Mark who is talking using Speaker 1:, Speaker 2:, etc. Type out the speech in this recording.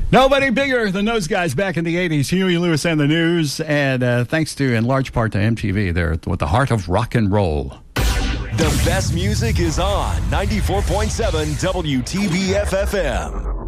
Speaker 1: Nobody bigger than those guys back in the 80s, Huey Lewis and the News, and thanks to, in large part, to MTV, they're with the heart of rock and roll.
Speaker 2: The best music is on 94.7 WTBF FM.